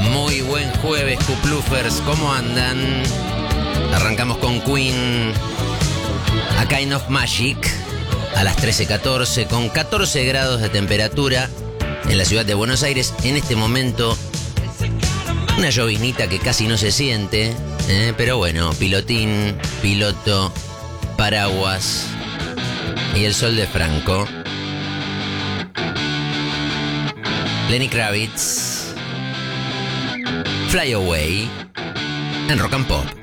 Muy buen jueves, Kuplufers, ¿cómo andan? Arrancamos con Queen, A Kind of Magic, a las 13:14, con 14 grados de temperatura en la ciudad de Buenos Aires. En este momento, una llovinita que casi no se siente, pero bueno, pilotín, piloto, paraguas y el sol de Franco. Lenny Kravitz, Fly Away, en Rock and Pop.